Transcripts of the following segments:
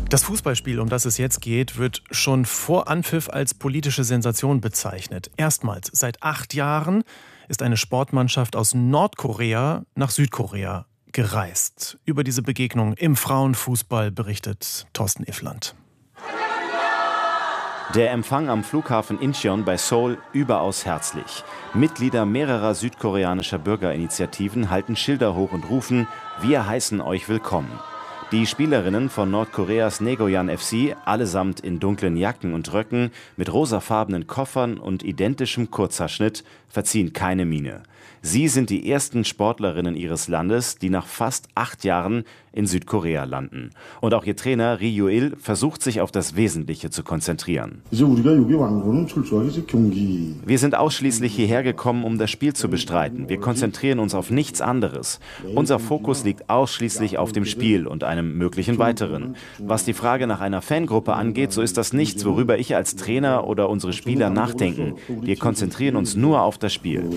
Das Fußballspiel, um das es jetzt geht, wird schon vor Anpfiff als politische Sensation bezeichnet. Erstmals seit 8 Jahren ist eine Sportmannschaft aus Nordkorea nach Südkorea gereist. Über diese Begegnung im Frauenfußball berichtet Thorsten Iffland. Der Empfang am Flughafen Incheon bei Seoul überaus herzlich. Mitglieder mehrerer südkoreanischer Bürgerinitiativen halten Schilder hoch und rufen: Wir heißen euch willkommen. Die Spielerinnen von Nordkoreas Naegoyan FC, allesamt in dunklen Jacken und Röcken, mit rosafarbenen Koffern und identischem Kurzhaarschnitt, verziehen keine Miene. Sie sind die ersten Sportlerinnen ihres Landes, die nach fast 8 Jahren in Südkorea landen. Und auch ihr Trainer Ri Yu-il versucht, sich auf das Wesentliche zu konzentrieren. Wir sind ausschließlich hierher gekommen, um das Spiel zu bestreiten. Wir konzentrieren uns auf nichts anderes. Unser Fokus liegt ausschließlich auf dem Spiel und einem möglichen weiteren. Was die Frage nach einer Fangruppe angeht, so ist das nichts, worüber ich als Trainer oder unsere Spieler nachdenken. Wir konzentrieren uns nur auf das Spiel.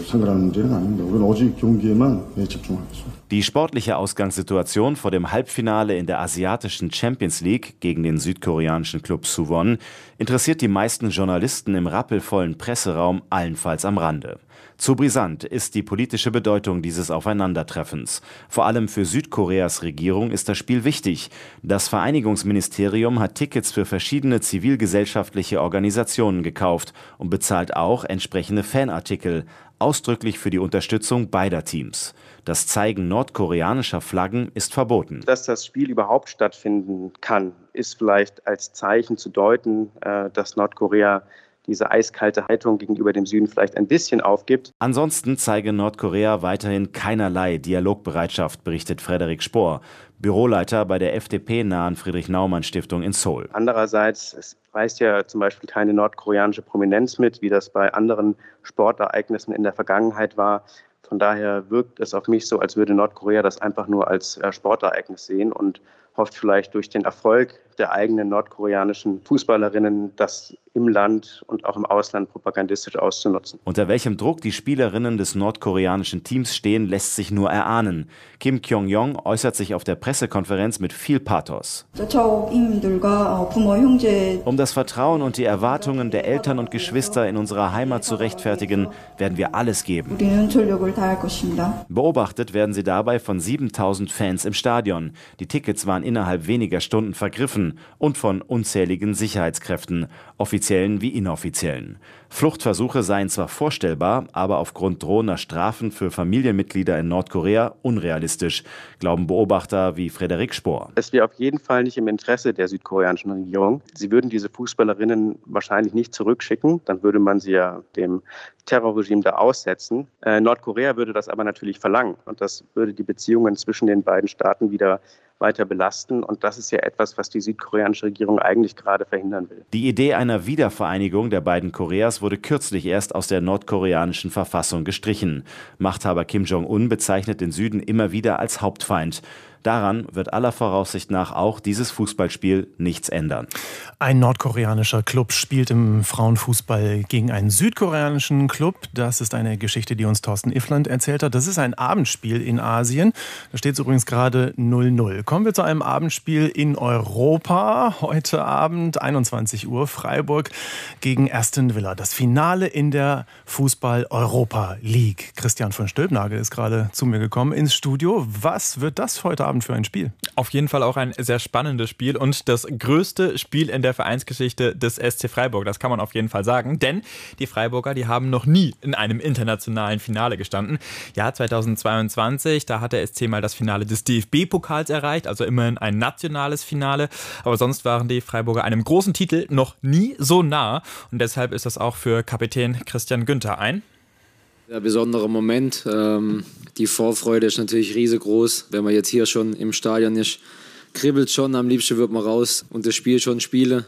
Die sportliche Ausgangssituation vor dem Halbfinale in der asiatischen Champions League gegen den südkoreanischen Klub Suwon interessiert die meisten Journalisten im rappelvollen Presseraum allenfalls am Rande. Zu brisant ist die politische Bedeutung dieses Aufeinandertreffens. Vor allem für Südkoreas Regierung ist das Spiel wichtig. Das Vereinigungsministerium hat Tickets für verschiedene zivilgesellschaftliche Organisationen gekauft und bezahlt auch entsprechende Fanartikel, ausdrücklich für die Unterstützung beider Teams. Das Zeigen nordkoreanischer Flaggen ist verboten. Dass das Spiel überhaupt stattfinden kann, ist vielleicht als Zeichen zu deuten, dass Nordkorea diese eiskalte Haltung gegenüber dem Süden vielleicht ein bisschen aufgibt. Ansonsten zeige Nordkorea weiterhin keinerlei Dialogbereitschaft, berichtet Frederik Spohr, Büroleiter bei der FDP-nahen Friedrich-Naumann-Stiftung in Seoul. Andererseits, es reist ja zum Beispiel keine nordkoreanische Prominenz mit, wie das bei anderen Sportereignissen in der Vergangenheit war. Von daher wirkt es auf mich so, als würde Nordkorea das einfach nur als Sportereignis sehen und hofft vielleicht durch den Erfolg der eigenen nordkoreanischen Fußballerinnen, das im Land und auch im Ausland propagandistisch auszunutzen. Unter welchem Druck die Spielerinnen des nordkoreanischen Teams stehen, lässt sich nur erahnen. Kim Kyung-jong äußert sich auf der Pressekonferenz mit viel Pathos. Um das Vertrauen und die Erwartungen der Eltern und Geschwister in unserer Heimat zu rechtfertigen, werden wir alles geben. Beobachtet werden sie dabei von 7.000 Fans im Stadion. Die Tickets waren innerhalb weniger Stunden vergriffen und von unzähligen Sicherheitskräften, offiziellen wie inoffiziellen. Fluchtversuche seien zwar vorstellbar, aber aufgrund drohender Strafen für Familienmitglieder in Nordkorea unrealistisch, glauben Beobachter wie Frederik Spohr. Es wäre auf jeden Fall nicht im Interesse der südkoreanischen Regierung. Sie würden diese Fußballerinnen wahrscheinlich nicht zurückschicken, dann würde man sie ja dem Terrorregime da aussetzen. Nordkorea würde das aber natürlich verlangen und das würde die Beziehungen zwischen den beiden Staaten wieder weiter belasten. Und das ist ja etwas, was die südkoreanische Regierung eigentlich gerade verhindern will. Die Idee einer Wiedervereinigung der beiden Koreas wurde kürzlich erst aus der nordkoreanischen Verfassung gestrichen. Machthaber Kim Jong-un bezeichnet den Süden immer wieder als Hauptfeind. Daran wird aller Voraussicht nach auch dieses Fußballspiel nichts ändern. Ein nordkoreanischer Club spielt im Frauenfußball gegen einen südkoreanischen Club. Das ist eine Geschichte, die uns Thorsten Iffland erzählt hat. Das ist ein Abendspiel in Asien. Da steht es übrigens gerade 0-0. Kommen wir zu einem Abendspiel in Europa. Heute Abend 21 Uhr Freiburg gegen Aston Villa. Das Finale in der Fußball-Europa League. Christian von Stülpnagel ist gerade zu mir gekommen ins Studio. Was wird das heute Abend für ein Spiel? Auf jeden Fall auch ein sehr spannendes Spiel und das größte Spiel in der Vereinsgeschichte des SC Freiburg. Das kann man auf jeden Fall sagen, denn die Freiburger, die haben noch nie in einem internationalen Finale gestanden. Ja, 2022, da hat der SC mal das Finale des DFB-Pokals erreicht, also immerhin ein nationales Finale. Aber sonst waren die Freiburger einem großen Titel noch nie so nah und deshalb ist das auch für Kapitän Christian Günther ein besonderer Moment. Die Vorfreude ist natürlich riesengroß. Wenn man jetzt hier schon im Stadion ist, kribbelt schon. Am liebsten wird man raus und das Spiel schon spielen.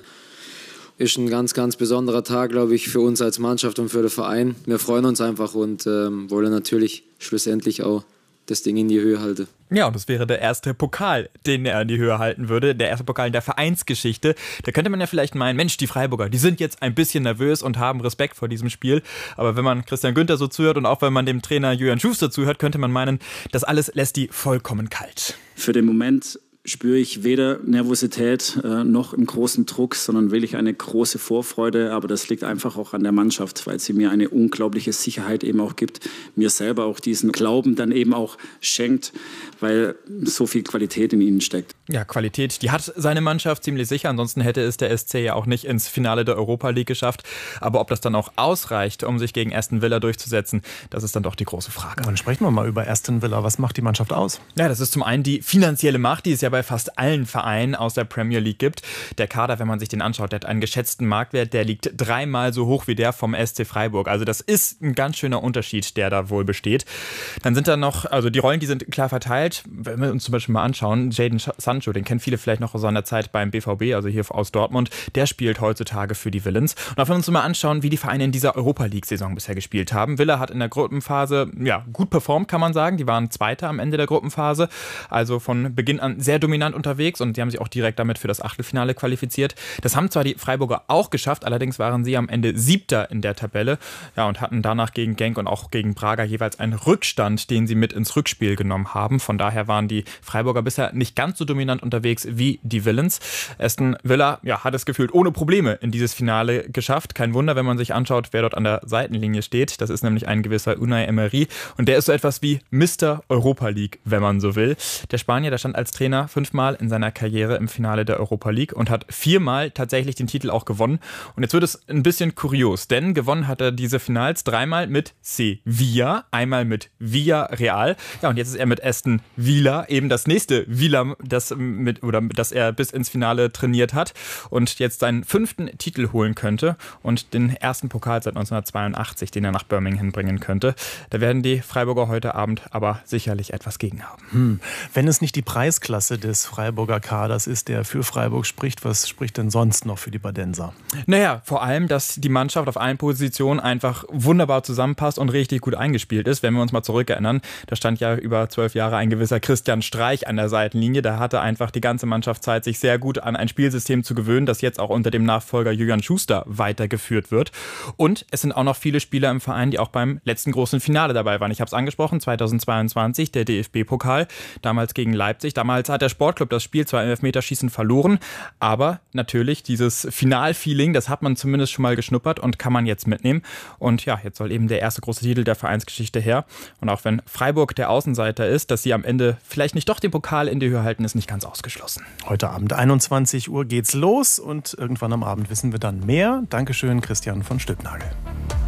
Ist ein ganz, ganz besonderer Tag, glaube ich, für uns als Mannschaft und für den Verein. Wir freuen uns einfach und wollen natürlich schlussendlich auch das Ding in die Höhe halten. Ja, und das wäre der erste Pokal, den er in die Höhe halten würde. Der erste Pokal in der Vereinsgeschichte. Da könnte man ja vielleicht meinen, Mensch, die Freiburger, die sind jetzt ein bisschen nervös und haben Respekt vor diesem Spiel. Aber wenn man Christian Günther so zuhört und auch wenn man dem Trainer Julian Schuster zuhört, könnte man meinen, das alles lässt die vollkommen kalt. Für den Moment spüre ich weder Nervosität noch einen großen Druck, sondern wirklich eine große Vorfreude. Aber das liegt einfach auch an der Mannschaft, weil sie mir eine unglaubliche Sicherheit eben auch gibt, mir selber auch diesen Glauben dann eben auch schenkt, weil so viel Qualität in ihnen steckt. Ja, Qualität, die hat seine Mannschaft ziemlich sicher. Ansonsten hätte es der SC ja auch nicht ins Finale der Europa League geschafft. Aber ob das dann auch ausreicht, um sich gegen Aston Villa durchzusetzen, das ist dann doch die große Frage. Dann sprechen wir mal über Aston Villa. Was macht die Mannschaft aus? Ja, das ist zum einen die finanzielle Macht, die es ja bei fast allen Vereinen aus der Premier League gibt. Der Kader, wenn man sich den anschaut, der hat einen geschätzten Marktwert, der liegt 3-mal so hoch wie der vom SC Freiburg. Also das ist ein ganz schöner Unterschied, der da wohl besteht. Dann sind da noch, also die Rollen, die sind klar verteilt. Wenn wir uns zum Beispiel mal anschauen, Jadon Sancho, den kennen viele vielleicht noch aus seiner Zeit beim BVB, also hier aus Dortmund, der spielt heutzutage für die Villains. Und auch wenn wir uns mal anschauen, wie die Vereine in dieser Europa League-Saison bisher gespielt haben. Villa hat in der Gruppenphase gut performt, kann man sagen. Die waren Zweiter am Ende der Gruppenphase, also von Beginn an sehr dominant unterwegs und die haben sich auch direkt damit für das Achtelfinale qualifiziert. Das haben zwar die Freiburger auch geschafft, allerdings waren sie am Ende Siebter in der Tabelle, und hatten danach gegen Genk und auch gegen Braga jeweils einen Rückstand, den sie mit ins Rückspiel genommen haben. Von daher waren die Freiburger bisher nicht ganz so dominant unterwegs wie die Villains. Aston Villa hat es gefühlt ohne Probleme in dieses Finale geschafft. Kein Wunder, wenn man sich anschaut, wer dort an der Seitenlinie steht. Das ist nämlich ein gewisser Unai Emery und der ist so etwas wie Mr. Europa League, wenn man so will. Der Spanier, der stand als Trainer 5-mal in seiner Karriere im Finale der Europa League und hat 4-mal tatsächlich den Titel auch gewonnen. Und jetzt wird es ein bisschen kurios, denn gewonnen hat er diese Finals 3-mal mit Sevilla, einmal mit Villarreal. Ja, und jetzt ist er mit Aston Villa, eben das nächste Villa, das er bis ins Finale trainiert hat und jetzt seinen 5. Titel holen könnte und den ersten Pokal seit 1982, den er nach Birmingham bringen könnte. Da werden die Freiburger heute Abend aber sicherlich etwas gegen haben. Wenn es nicht die Preisklasse des Freiburger Kaders ist, der für Freiburg spricht, was spricht denn sonst noch für die Badenser? Naja, vor allem, dass die Mannschaft auf allen Positionen einfach wunderbar zusammenpasst und richtig gut eingespielt ist. Wenn wir uns mal zurückerinnern, da stand ja über 12 Jahre ein gewisser Christian Streich an der Seitenlinie. Da hatte einfach die ganze Mannschaft Zeit, sich sehr gut an ein Spielsystem zu gewöhnen, das jetzt auch unter dem Nachfolger Julian Schuster weitergeführt wird. Und es sind auch noch viele Spieler im Verein, die auch beim letzten großen Finale dabei waren. Ich habe es angesprochen, 2022, der DFB-Pokal, damals gegen Leipzig. Damals hat der Sportclub das Spiel zwar im Elfmeterschießen verloren, aber natürlich dieses Finalfeeling, das hat man zumindest schon mal geschnuppert und kann man jetzt mitnehmen. Und ja, jetzt soll eben der erste große Titel der Vereinsgeschichte her. Und auch wenn Freiburg der Außenseiter ist, dass sie am Ende vielleicht nicht doch den Pokal in die Höhe halten, ist nicht ganz ausgeschlossen. Heute Abend 21 Uhr geht's los und irgendwann am Abend wissen wir dann mehr. Dankeschön, Christian von Stülpnagel.